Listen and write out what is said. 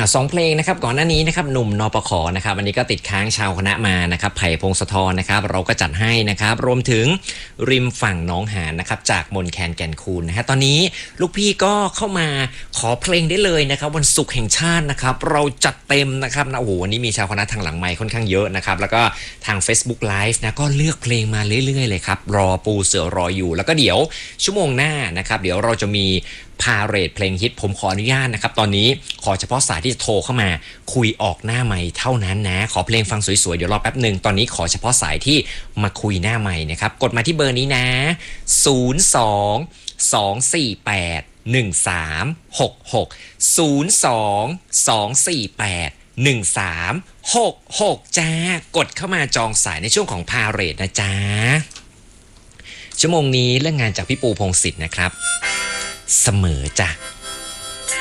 2เพลงนะครับก่อนหน้านี้นะครับหนุ่มนปขนะครับวันนี้ก็ติดค้างชาวคณะมานะครับไผ่พงศธรนะครับเราก็จัดให้นะครับรวมถึงริมฝั่งหนองหานนะครับจากมนแคนแก่นคูนนะฮะตอนนี้ลูกพี่ก็เข้ามาขอเพลงได้เลยนะครับวันศุกร์แห่งชาตินะครับเราจัดเต็มนะครับนะโอ้โหวันนี้มีชาวคณะทางหลังไมค์ค่อนข้างเยอะนะครับแล้วก็ทาง Facebook Live นะก็เลือกเพลงมาเรื่อยๆเลยครับรอปูเสือรออยู่แล้วก็เดี๋ยวชั่วโมงหน้านะครับเดี๋ยวเราจะมีพาเรทเพลงฮิตผมขออนุญาตนะครับตอนนี้ขอเฉพาะสายที่จะโทรเข้ามาคุยออกหน้าไมค์เท่านั้นนะขอเพลงฟังสวยๆเดี๋ยวรอแป๊บหนึ่งตอนนี้ขอเฉพาะสายที่มาคุยหน้าไมค์นะครับกดมาที่เบอร์นี้นะ02-248-1366 จ้ากดเข้ามาจองสายในช่วงของพาเรทนะจ๊ะชั่วโมงนี้เรื่องงานจากพี่ปูพงษ์สิทธิ์นะครับเสมอจ้ะ